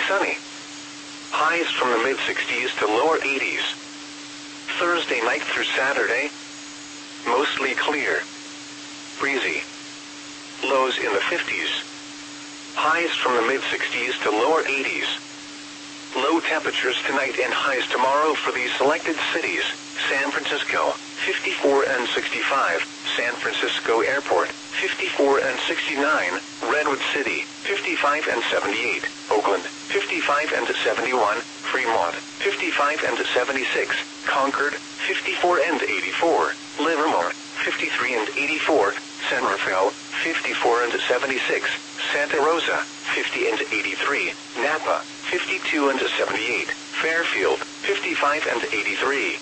sunny. Highs from the mid-60s to lower 80s. Thursday night through Saturday, mostly clear. Breezy. Lows in the 50s. Highs from the mid-60s to lower 80s. Low temperatures tonight and highs tomorrow for these selected cities: San Francisco, 54 and 65, San Francisco Airport, 54 and 69, Redwood City, 55 and 78, Oakland, 55 and 71, Fremont, 55 and 76, Concord, 54 and 84, Livermore, 53 and 84, San Rafael, 54 and 76, Santa Rosa, 50 and 83, Napa, 52 and 78, Fairfield, 55 and 83.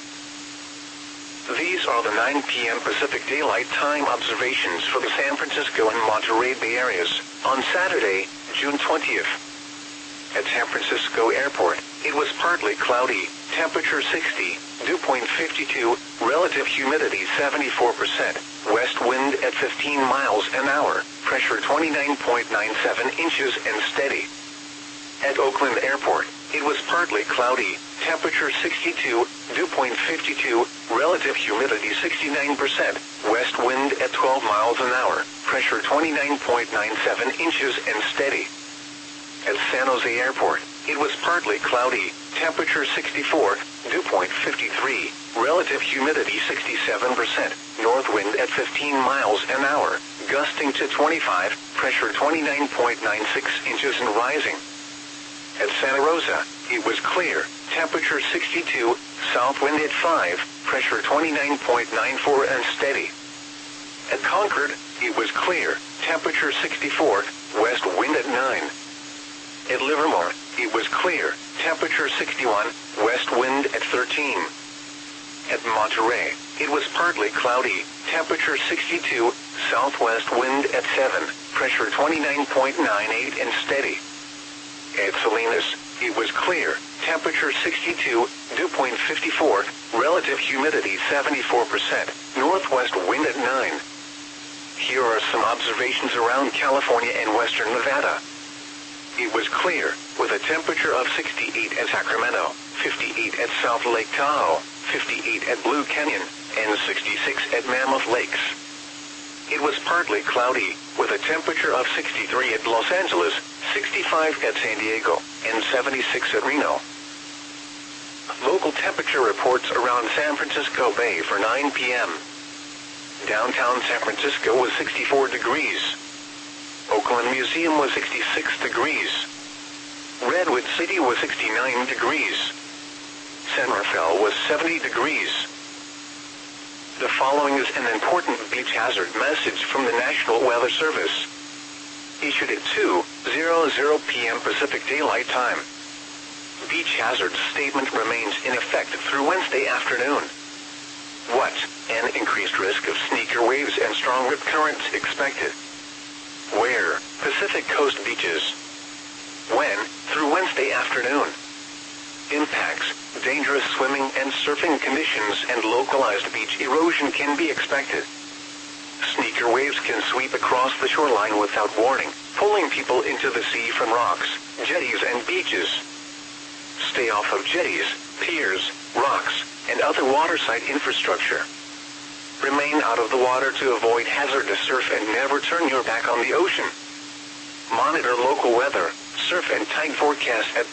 These are the 9 p.m. Pacific Daylight Time observations for the San Francisco and Monterey Bay areas on Saturday, June 20th. At San Francisco Airport, it was partly cloudy, temperature 60, dew point 52, relative humidity 74%, west wind at 15 miles an hour, pressure 29.97 inches and steady. At Oakland Airport, it was partly cloudy, temperature 62, dew point 52, relative humidity 69%, west wind at 12 miles an hour, pressure 29.97 inches and steady. At San Jose Airport, it was partly cloudy, temperature 64, dew point 53, relative humidity 67%, north wind at 15 miles an hour, gusting to 25, pressure 29.96 inches and rising. At Santa Rosa, it was clear, temperature 62, south wind at 5, pressure 29.94 and steady. At Concord, it was clear, temperature 64, west wind at 9. At Livermore, it was clear, temperature 61, west wind at 13. At Monterey, it was partly cloudy, temperature 62, southwest wind at 7, pressure 29.98 and steady. At Salinas, it was clear, temperature 62, dew point 54, relative humidity 74%, northwest wind at 9. Here are some observations around California and western Nevada. It was clear, with a temperature of 68 at Sacramento, 58 at South Lake Tahoe, 58 at Blue Canyon, and 66 at Mammoth Lakes. It was partly cloudy, with a temperature of 63 at Los Angeles, 65 at San Diego, and 76 at Reno. Local temperature reports around San Francisco Bay for 9 p.m. Downtown San Francisco was 64 degrees. Oakland Museum was 66 degrees. Redwood City was 69 degrees. San Rafael was 70 degrees. The following is an important beach hazard message from the National Weather Service. Issued at 2:00 p.m. Pacific Daylight Time. Beach hazard statement remains in effect through Wednesday afternoon. What? An increased risk of sneaker waves and strong rip currents expected. Where? Pacific Coast beaches. When? Through Wednesday afternoon. Impacts, dangerous swimming and surfing conditions and localized beach erosion can be expected. Sneaker waves can sweep across the shoreline without warning, pulling people into the sea from rocks, jetties and beaches. Stay off of jetties, piers, rocks, and other waterside infrastructure. Remain out of the water to avoid hazardous surf and never turn your back on the ocean. Monitor local weather, surf and tide forecast at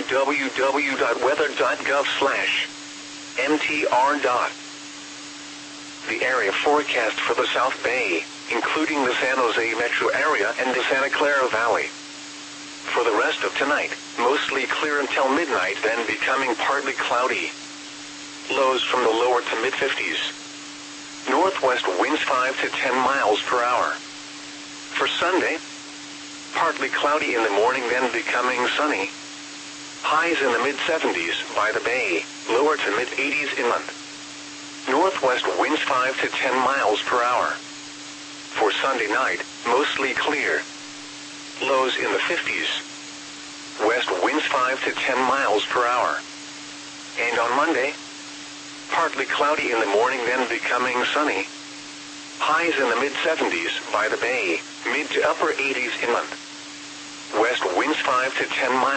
www.weather.gov/mtr. The area forecast for the South Bay, including the San Jose metro area and the Santa Clara Valley. For the rest of tonight, mostly clear until midnight, then becoming partly cloudy. Lows from the lower to mid-50s. Northwest winds 5 to 10 miles per hour. For Sunday, partly cloudy in the morning, then becoming sunny. Highs in the mid-70s by the bay, lower to mid-80s inland. Northwest winds 5 to 10 miles per hour. For Sunday night, mostly clear. Lows in the 50s. West winds 5 to 10 miles per hour. And on Monday, partly cloudy in the morning, then becoming sunny. Highs in the mid-70s by the bay, mid to upper 80s inland. West winds 5 to 10 miles.